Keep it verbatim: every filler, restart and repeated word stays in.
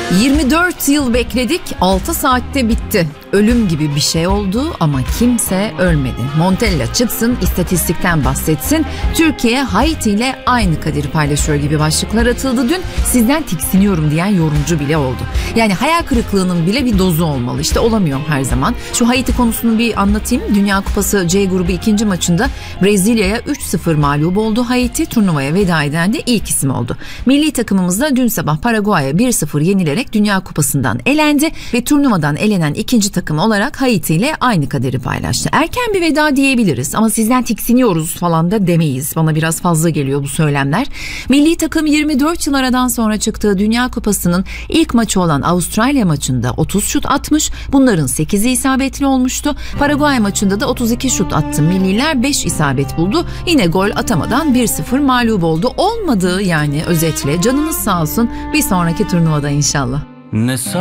yirmi dört yıl bekledik, altı saatte bitti. Ölüm gibi bir şey oldu ama kimse ölmedi. Montella çıksın, istatistikten bahsetsin. Türkiye Haiti ile aynı kaderi paylaşıyor gibi başlıklar atıldı dün. Sizden tiksiniyorum diyen yorumcu bile oldu. Yani hayal kırıklığının bile bir dozu olmalı. İşte olamıyor her zaman. Şu Haiti konusunu bir anlatayım. Dünya Kupası C grubu ikinci maçında Brezilya'ya üç sıfır mağlup oldu Haiti. Turnuvaya veda eden de ilk isim oldu. Milli takımımız da dün sabah Paraguay'a bir sıfır yenilerek Dünya Kupası'ndan elendi ve turnuvadan elenen ikinci takım olarak Haiti ile aynı kaderi paylaştı. Erken bir veda diyebiliriz ama sizden tiksiniyoruz falan da demeyiz. Bana biraz fazla geliyor bu söylemler. Milli takım yirmi dört yıl aradan sonra çıktığı Dünya Kupası'nın ilk maçı olan Avustralya maçında otuz şut atmış. Bunların sekizi isabetli olmuştu. Paraguay maçında da otuz iki şut attı. Milliler beş isabet buldu. Yine gol atamadan bir sıfır mağlup oldu. Olmadı yani özetle. Canınız sağ olsun. Bir sonraki turnuvada inşallah. Ne